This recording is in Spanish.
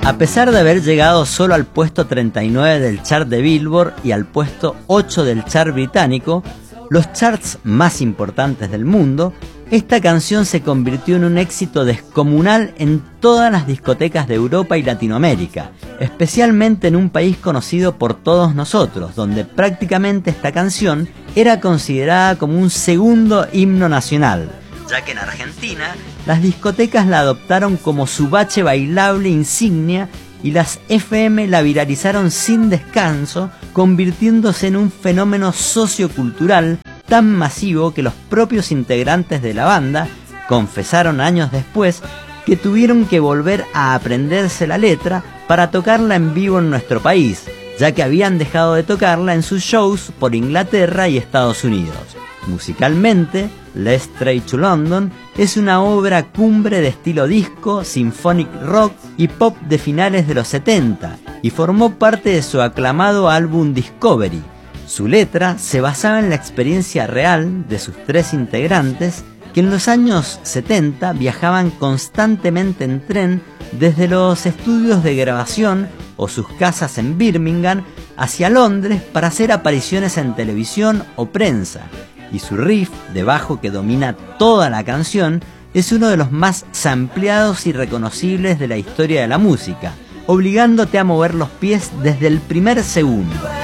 A pesar de haber llegado solo al puesto 39 del chart de Billboard y al puesto 8 del chart británico, los charts más importantes del mundo, esta canción se convirtió en un éxito descomunal en todas las discotecas de Europa y Latinoamérica, especialmente en un país conocido por todos nosotros, donde prácticamente esta canción era considerada como un segundo himno nacional, ya que en Argentina las discotecas la adoptaron como su bache bailable insignia y las FM la viralizaron sin descanso, convirtiéndose en un fenómeno sociocultural tan masivo que los propios integrantes de la banda confesaron años después que tuvieron que volver a aprenderse la letra para tocarla en vivo en nuestro país, ya que habían dejado de tocarla en sus shows por Inglaterra y Estados Unidos. Musicalmente, Let's Straight to London es una obra cumbre de estilo disco, symphonic rock y pop de finales de los 70 y formó parte de su aclamado álbum Discovery. Su letra se basaba en la experiencia real de sus tres integrantes que en los años 70 viajaban constantemente en tren desde los estudios de grabación o sus casas en Birmingham hacia Londres para hacer apariciones en televisión o prensa. Y su riff de bajo que domina toda la canción es uno de los más sampleados y reconocibles de la historia de la música, obligándote a mover los pies desde el primer segundo.